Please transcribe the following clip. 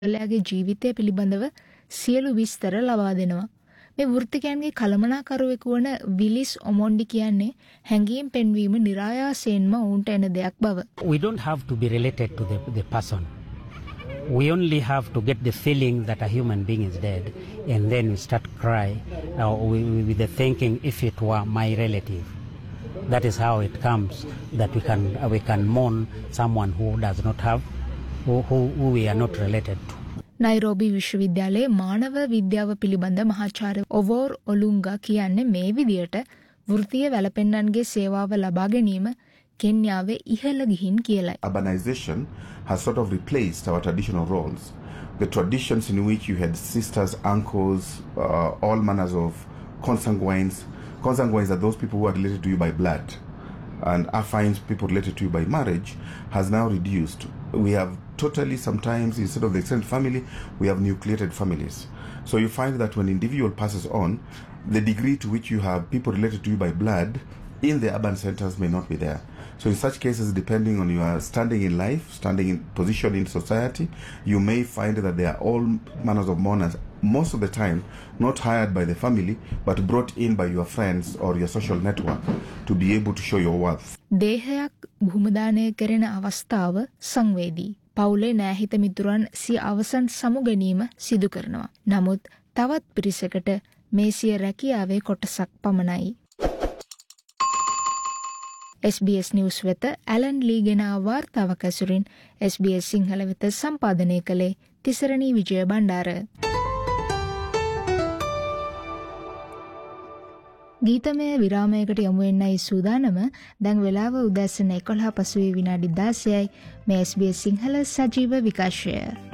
පුද්ගලයාගේ ජීවිතය පිළිබඳව සියලු විස්තර ලබා දෙනවා. මේ වෘත්තිකයන්ගේ කළමනාකරුවෙකු වන විලිස් ඔමොන්ඩි කියන්නේ හැඟීම් පෙන්වීම નિરાයාසයෙන්ම ඔවුන්ට එන දෙයක් බව. We don't have to be related to the person. We only have to get the feeling that a human being is dead, and then we start cry with the thinking if it were my relative. That is how it comes that we can mourn someone who does not have, who we are not related to. නයිරෝබි විශ්වවිද්‍යාලයේ මානව විද්‍යාව පිළිබඳ මහාචාර්ය ඔවෝර් ඔලුංගා කියන්නේ මේ විදියට වෘත්තීය වැළපෙන්නන්ගේ සේවාව ලබා ගැනීම කෙන්යාවේ ඉහළ ගිහින් කියලයි. Urbanization has sort of replaced our traditional roles. The traditions in which you had sisters, uncles, all manners of consanguines. Consanguines are those people who are related to you by blood. And affines, people related to you by marriage, has now reduced. We have totally, sometimes, instead of the extended family, we have nucleated families. So you find that when individual passes on, the degree to which you have people related to you by blood in the urban centers may not be there. So in such cases, depending on your standing in life, standing in position in society, you may find that there are all manners of mourners, most of the time not hired by the family, but brought in by your friends or your social network to be able to show your worth. දේහයක් භූමදානය කරන අවස්ථාව සංවේදී. පවුලේ නෑහිත මිතුරන් සිය අවසන් සමුගැනීම සිදු කරනවා. නමුත් තවත් පිරිසකට මේ සිය රැකියාවේ කොටසක් පමණයි. SBS නිවුස් වෙත ඇලන් ලී ගෙන වාර්තාවක් ඇසුරින් SBS සිංහල වෙත සම්පාදනය කළේ තිසරණී විජය බණ්ඩාර. ගීතමය විරාමයකට යමු වෙන්නයි සූදානම. දැන් වෙලාව උදෑසන 11 පසුවේ විනාඩි 16යි. මේ SBS සිංහල සජීව විකාශය.